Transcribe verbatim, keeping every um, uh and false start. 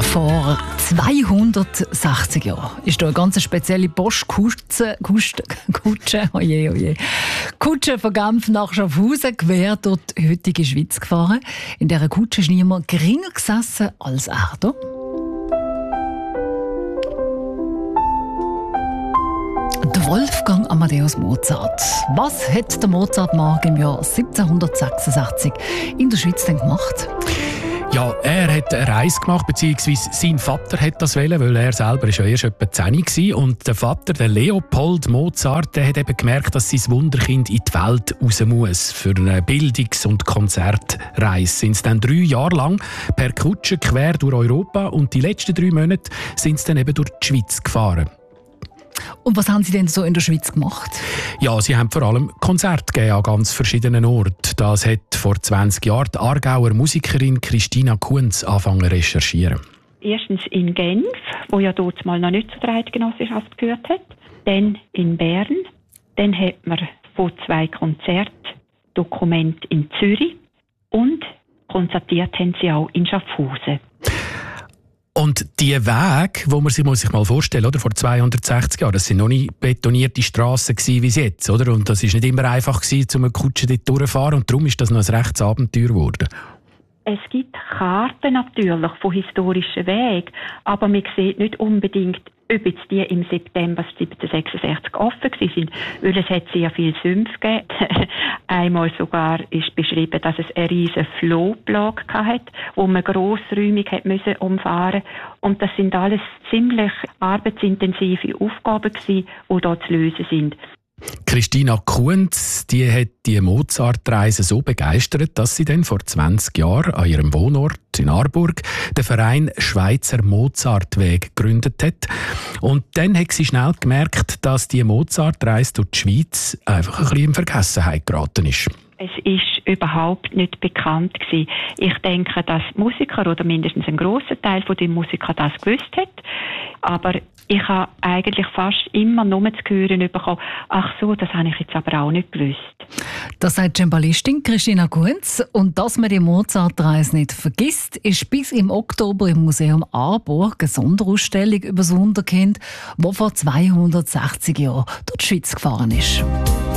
Vor zweihundertsechzig Jahren ist da eine ganz spezielle Postkutsche, Kutsche, Kutsche, oje, oje, Kutsche von Genf nach Schaffhausen quer durch die heutige Schweiz gefahren. In dieser Kutsche ist niemand geringer gesessen als er hier. Der Wolfgang Amadeus Mozart. Was hat der Mozart-Mark im Jahr siebzehnhundertsechsundsechzig in der Schweiz denn gemacht? Ja, er hat eine Reise gemacht, beziehungsweise sein Vater hat das wollen, weil er selber ist ja erst etwa zehn war. Und der Vater, der Leopold Mozart, der hat eben gemerkt, dass sein Wunderkind in die Welt raus muss. Für eine Bildungs- und Konzertreise sind sie dann drei Jahre lang per Kutsche quer durch Europa und die letzten drei Monate sind sie dann eben durch die Schweiz gefahren. Und was haben Sie denn so in der Schweiz gemacht? Ja, sie haben vor allem Konzerte gegeben an ganz verschiedenen Orten. Das hat vor zwanzig Jahren die Aargauer Musikerin Christina Kunz angefangen zu recherchieren. Erstens in Genf, wo ja dort mal noch nicht zu der Eidgenossenschaft gehört hat. Dann in Bern. Dann hat man von zwei Konzertdokumenten in Zürich. Und konzertiert haben sie auch in Schaffhausen. Und die Wege, wo man sich, muss sich mal vorstellen, oder, vor zweihundertsechzig Jahren, das sind noch nicht betonierte Strassen wie es jetzt, oder? Und das ist nicht immer einfach gewesen, um eine Kutsche dort durchzufahren. Und darum ist das noch ein rechtes Abenteuer geworden. Es gibt Karten natürlich von historischen Wegen, aber man sieht nicht unbedingt, ob jetzt die im September siebzehnhundertsechsundsechzig offen sind, weil es hat sehr viel Sümpfe gegeben. Einmal sogar ist beschrieben, dass es eine riesige Flohplage hatte, wo man grossräumig hat müssen umfahren. Und das sind alles ziemlich arbeitsintensive Aufgaben gewesen, die da zu lösen sind. Christina Kunz, die hat die Mozart-Reise so begeistert, dass sie dann vor zwanzig Jahren an ihrem Wohnort in Aarburg den Verein Schweizer Mozartweg gegründet hat. Und dann hat sie schnell gemerkt, dass die Mozart-Reise durch die Schweiz einfach ein bisschen in Vergessenheit geraten ist. Es ist überhaupt nicht bekannt gewesen. Ich denke, dass Musiker oder mindestens ein grosser Teil von den Musikern das gewusst hat. Aber ich habe eigentlich fast immer nur zu hören bekommen, ach so, das habe ich jetzt aber auch nicht gewusst. Das sagt die Cembalistin Christina Kunz. Und dass man die Mozart-Reise nicht vergisst, ist bis im Oktober im Museum Aarburg eine Sonderausstellung über das Wunderkind, das vor zweihundertsechzig Jahren durch die Schweiz gefahren ist.